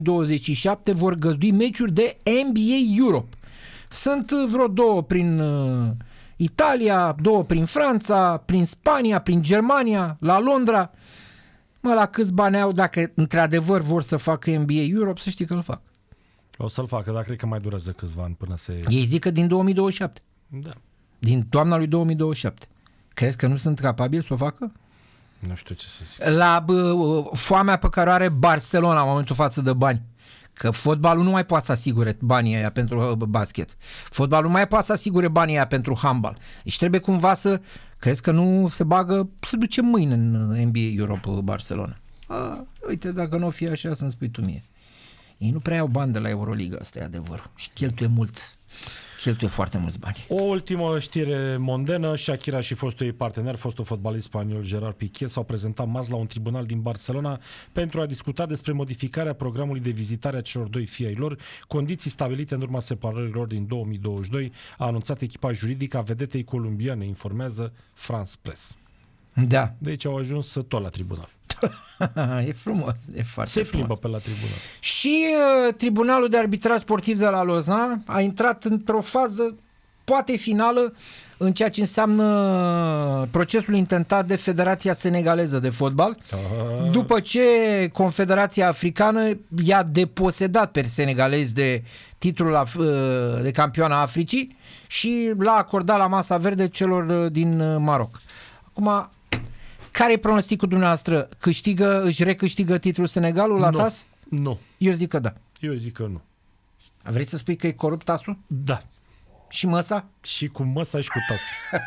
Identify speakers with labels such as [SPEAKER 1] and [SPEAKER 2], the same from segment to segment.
[SPEAKER 1] 27 vor găzdui meciuri de NBA Europe. Sunt vreo 2 prin Italia, 2 prin Franța, prin Spania, prin Germania, la Londra. Mă, la câți bani au, dacă într-adevăr vor să facă NBA Europe, să știi că îl fac.
[SPEAKER 2] O să-l facă, dar cred că mai durează câțiva ani până se...
[SPEAKER 1] Ei zic că din 2027.
[SPEAKER 2] Da.
[SPEAKER 1] Din toamna lui 2027. Crezi că nu sunt capabili să o facă?
[SPEAKER 2] Nu știu ce să zic.
[SPEAKER 1] La foamea pe care o are Barcelona în momentul față de bani. Că fotbalul nu mai poate să asigure banii aia pentru basket. Fotbalul nu mai poate să asigure banii aia pentru handbal. Deci trebuie cumva să... Crezi că nu se bagă... Se duce mâine în NBA Europe Barcelona. Uite, dacă nu o fi așa, să-mi spui tu mie. Ei nu prea au bani de la Euroliga, asta e adevărul. Și cheltuie mult. Cheltuie foarte mulți bani.
[SPEAKER 2] O ultimă știre mondenă. Shakira și fostul ei partener, fostul fotbalist spaniol Gerard Piqué, s-au prezentat marți la un tribunal din Barcelona pentru a discuta despre modificarea programului de vizitare a celor 2 fii ai lor, condiții stabilite în urma separării lor din 2022, a anunțat echipa juridică a vedetei columbiane, informează France Press.
[SPEAKER 1] Da.
[SPEAKER 2] Deci au ajuns tot la tribunal.
[SPEAKER 1] E frumos, e foarte
[SPEAKER 2] Se
[SPEAKER 1] frumos.
[SPEAKER 2] plimbă pe la tribunal.
[SPEAKER 1] Și Tribunalul de Arbitraj Sportiv de la Lausanne a intrat într-o fază poate finală în ceea ce înseamnă procesul intentat de Federația Senegaleză de Fotbal, după ce Confederația Africană i-a deposedat pe senegalezi de titlul de campioană a Africii și l-a acordat la masa verde celor din Maroc. Acum, care e pronosticul dumneavoastră? Își recâștigă titlul Senegalul la TAS?
[SPEAKER 2] Nu.
[SPEAKER 1] Eu zic că da.
[SPEAKER 2] Eu zic că nu.
[SPEAKER 1] Vrei să spui că e corupt TAS-ul?
[SPEAKER 2] Da.
[SPEAKER 1] Și măsa?
[SPEAKER 2] Și cu măsa și cu tot.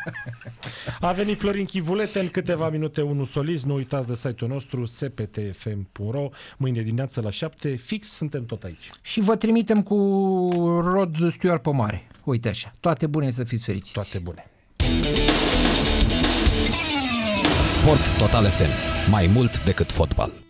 [SPEAKER 2] A venit Florin Chivulete în câteva minute, unul solist. Nu uitați de site-ul nostru sptfm.ro. Mâine dimineață la 7 fix suntem tot aici.
[SPEAKER 1] Și vă trimitem cu Rod Stewart pe mare. Uite așa. Toate bune, să fiți fericiți.
[SPEAKER 2] Toate bune.
[SPEAKER 3] Sport Total FM. Mai mult decât fotbal.